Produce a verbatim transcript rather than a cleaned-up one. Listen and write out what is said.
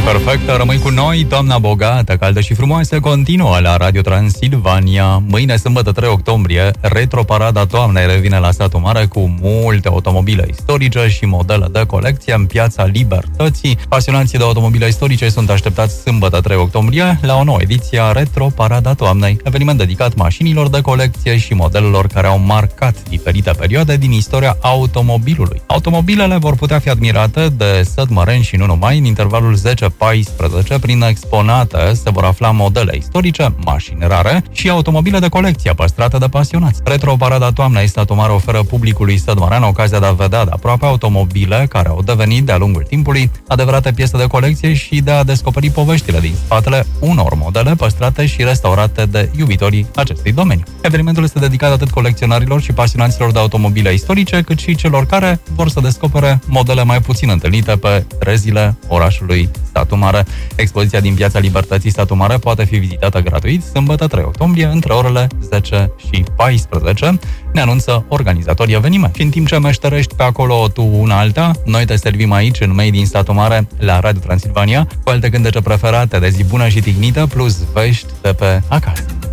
perfectă, rămâi cu noi, toamna bogată, caldă și frumoasă continuă la Radio Transilvania. Mâine, sâmbătă trei octombrie, Retroparada Toamnei revine la Satul Mare cu multe automobile istorice și modele de colecție în Piața Libertății. Pasionații de automobile istorice sunt așteptați sâmbătă trei octombrie la o nouă ediție a Retroparada Toamnei, eveniment dedicat mașinilor de colecție și modelelor care au marcat diferite perioade din istoria automobilului. Automobilele vor putea fi admirate de sătmăreni și nu numai. În intervalul zece paisprezece, prin exponate se vor afla modele istorice, mașini rare și automobile de colecție păstrate de pasionați. Retroparada Toamnei Satul Mare oferă publicului sătmărean ocazia de a vedea de aproape automobile care au devenit de-a lungul timpului adevărate piese de colecție și de a descoperi poveștile din spatele unor modele păstrate și restaurate de iubitorii acestui domeniu. Evenimentul este dedicat atât colecționarilor și pasionaților de automobile istorice, cât și celor care vor să descopere modele mai puțin întâlnite pe străzile orașului Satul Mare. Expoziția din Piața Libertății Satul Mare poate fi vizitată gratuit sâmbătă trei octombrie între orele zece și paisprezece, ne anunță organizatorii eveniment. Și în timp ce meșterești pe acolo tu una alta, noi te servim aici în Made in Satul Mare la Radio Transilvania cu alte cântece preferate de zi bună și tignită plus vești de pe acasă.